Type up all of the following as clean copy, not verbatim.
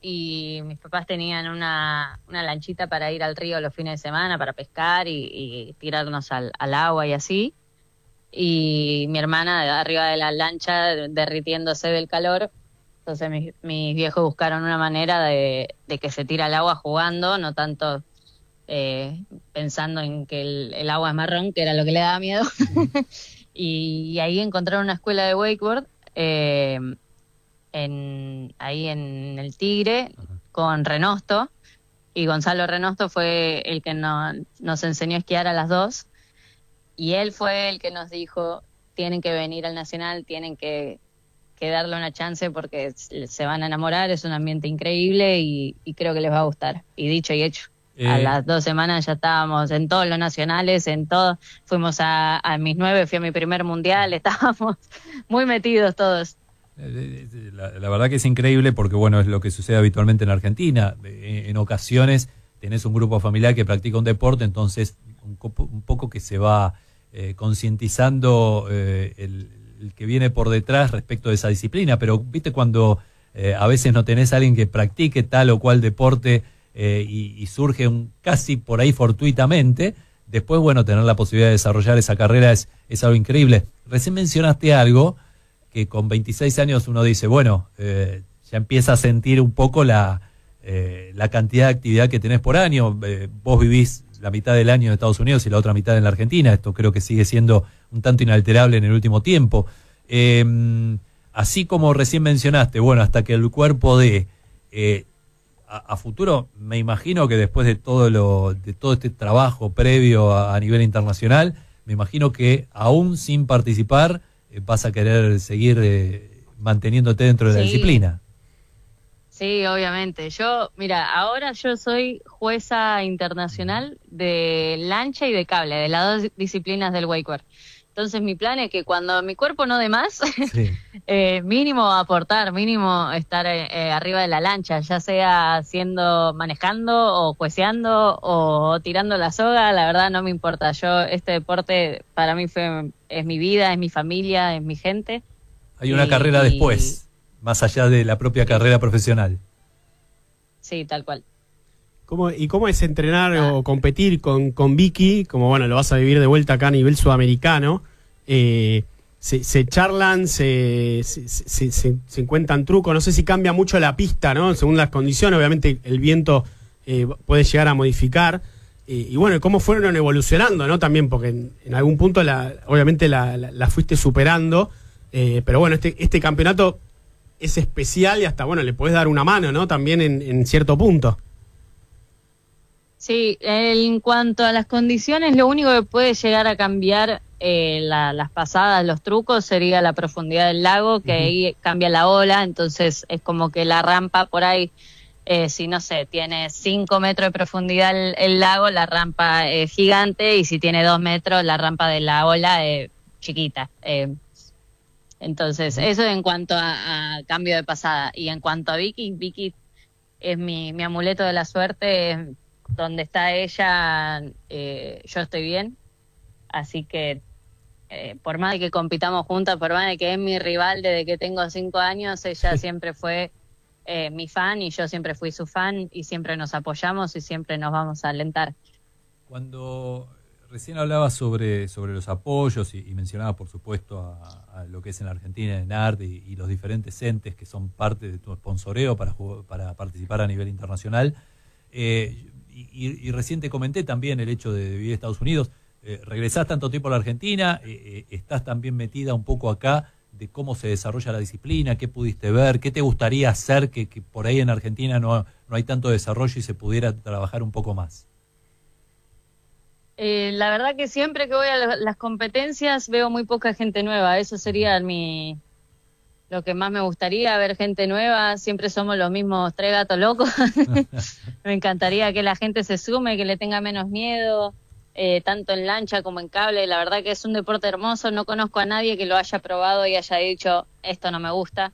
y mis papás tenían una lanchita para ir al río los fines de semana para pescar y tirarnos al agua y así. Y mi hermana arriba de la lancha derritiéndose del calor. Entonces mis viejos buscaron una manera de que se tire al agua jugando, no tanto pensando en que el agua es marrón, que era lo que le daba miedo. Y ahí encontraron una escuela de wakeboard ahí en el Tigre, con Renosto, y Gonzalo Renosto fue el que nos enseñó a esquiar a las dos, y él fue el que nos dijo, tienen que venir al Nacional, tienen que darle una chance porque se van a enamorar, es un ambiente increíble y creo que les va a gustar. Y dicho y hecho. A las 2 semanas ya estábamos en todos los nacionales, en todo. Fuimos a mis 9, fui a mi primer mundial, estábamos muy metidos todos. La verdad que es increíble porque, bueno, es lo que sucede habitualmente en Argentina. En ocasiones tenés un grupo familiar que practica un deporte, entonces un poco que se va concientizando el que viene por detrás respecto de esa disciplina. Pero, viste, cuando a veces no tenés a alguien que practique tal o cual deporte y surge casi por ahí fortuitamente, después, bueno, tener la posibilidad de desarrollar esa carrera es algo increíble. Recién mencionaste algo que con 26 años uno dice, bueno, ya empieza a sentir un poco la cantidad de actividad que tenés por año. Vos vivís la mitad del año en Estados Unidos y la otra mitad en la Argentina. Esto creo que sigue siendo un tanto inalterable en el último tiempo. Así como recién mencionaste, bueno, hasta que el cuerpo dé, a futuro, me imagino que después de todo este trabajo previo a nivel internacional, me imagino que aún sin participar vas a querer seguir manteniéndote dentro de la disciplina. Sí, obviamente. Ahora yo soy jueza internacional de lancha y de cable, de las dos disciplinas del wakeboard. Entonces mi plan es que cuando mi cuerpo no dé más, sí. Mínimo aportar, mínimo estar arriba de la lancha, ya sea manejando o jueceando o tirando la soga, la verdad no me importa. Este deporte para mí es mi vida, es mi familia, es mi gente. Hay una carrera después, más allá de la propia carrera profesional. Sí, tal cual. ¿Cómo es entrenar o competir con Vicky? Como bueno, lo vas a vivir de vuelta acá a nivel sudamericano. Se charlan, se encuentran trucos. No sé si cambia mucho la pista, ¿no? Según las condiciones, obviamente el viento puede llegar a modificar. Y bueno, cómo fueron evolucionando, ¿no? También, porque en algún punto obviamente la fuiste superando. Pero bueno, este campeonato es especial y hasta, bueno, le podés dar una mano, ¿no? También en cierto punto. Sí, en cuanto a las condiciones, lo único que puede llegar a cambiar las pasadas, los trucos, sería la profundidad del lago, que ahí cambia la ola, entonces es como que la rampa por ahí, si no sé, tiene 5 metros de profundidad el lago, la rampa es gigante, y si tiene 2 metros, la rampa de la ola es chiquita. Entonces, eso en cuanto a cambio de pasada. Y en cuanto a Vicky es mi amuleto de la suerte. Donde está ella, yo estoy bien. Así que, por más de que compitamos juntas, por más de que es mi rival desde que tengo 5 años, ella siempre fue mi fan y yo siempre fui su fan, y siempre nos apoyamos y siempre nos vamos a alentar. Cuando recién hablabas sobre los apoyos y mencionabas, por supuesto, a lo que es en la Argentina, en NART y los diferentes entes que son parte de tu sponsoreo para participar a nivel internacional, y recién te comenté también el hecho de vivir en Estados Unidos. Regresás tanto tiempo a la Argentina, estás también metida un poco acá de cómo se desarrolla la disciplina, qué pudiste ver, qué te gustaría hacer que por ahí en Argentina no hay tanto desarrollo y se pudiera trabajar un poco más. La verdad que siempre que voy a las competencias veo muy poca gente nueva. Eso sería lo que más me gustaría, ver gente nueva. Siempre somos los mismos 3 gatos locos. Me encantaría que la gente se sume, que le tenga menos miedo, tanto en lancha como en cable. La verdad que es un deporte hermoso. No conozco a nadie que lo haya probado y haya dicho, esto no me gusta.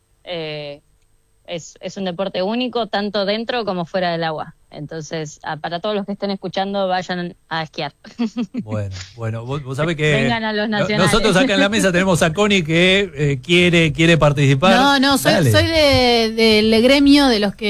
Es un deporte único, tanto dentro como fuera del agua. Entonces, para todos los que estén escuchando, vayan a esquiar. Bueno, vos sabés que vengan a los nacionales. Nosotros acá en la mesa tenemos a Connie que quiere participar. No, soy del gremio de los que